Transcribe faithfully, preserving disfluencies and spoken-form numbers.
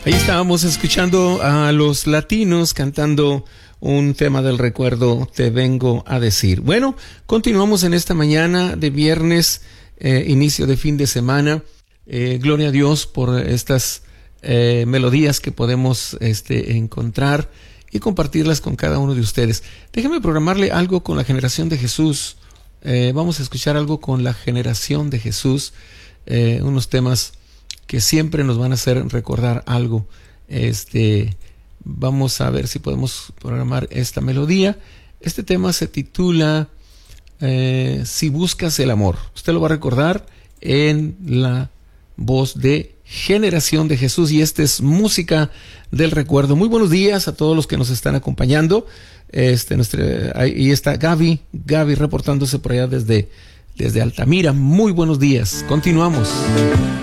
Ahí estábamos escuchando a los Latinos cantando un tema del recuerdo, Te vengo a decir. Bueno, continuamos en esta mañana de viernes, eh, inicio de fin de semana. Eh, gloria a Dios por estas eh, melodías que podemos este, encontrar y compartirlas con cada uno de ustedes. Déjenme programarle algo con la generación de Jesús. Eh, vamos a escuchar algo con la generación de Jesús, eh, unos temas que siempre nos van a hacer recordar algo. Este, vamos a ver si podemos programar esta melodía. Este tema se titula eh, Si buscas el amor. Usted lo va a recordar en la voz de Generación de Jesús, y esta es música del recuerdo. Muy buenos días a todos los que nos están acompañando. Este, nuestra, ahí está Gaby, Gaby reportándose por allá desde, desde Altamira. Muy buenos días. Continuamos.